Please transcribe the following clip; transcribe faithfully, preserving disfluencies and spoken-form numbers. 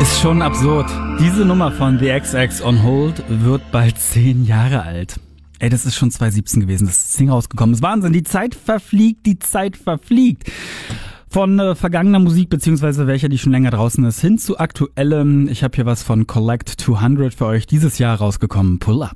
Ist schon absurd. Diese Nummer von The X X on Hold wird bald zehn Jahre alt. Ey, das ist schon zwanzig siebzehn gewesen, das ist das Ding rausgekommen. Das ist Wahnsinn, die Zeit verfliegt, die Zeit verfliegt. Von äh, vergangener Musik, beziehungsweise welcher, die schon länger draußen ist, hin zu aktuellem. Ich habe hier was von Collect zweihundert für euch dieses Jahr rausgekommen. Pull up.